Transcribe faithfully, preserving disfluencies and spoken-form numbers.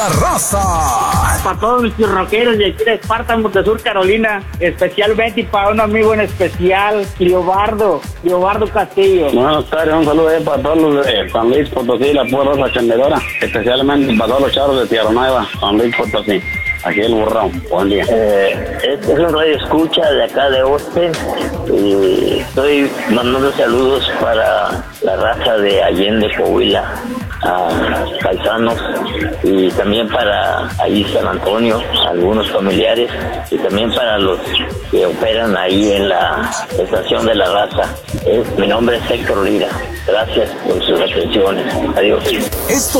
La raza. Para todos mis rockeros de aquí de Esparta, Montesur, Carolina, especialmente y para un amigo en especial, Leobardo, Leobardo Castillo. Buenas tardes, un saludo ahí para todos los de San Luis Potosí, la pura raza chandedora, especialmente para todos los chavos de Tierra Nueva, San Luis Potosí. Aquí el burrón, buen día. Eh, este es un radio escucha de acá de Austin y estoy mandando saludos para la raza de Allende, Coahuila, a paisanos y también para allí San Antonio, algunos familiares y también para los que operan ahí en la estación de la raza. Es, mi nombre es Héctor Lira. Gracias por sus atenciones. Adiós. Esto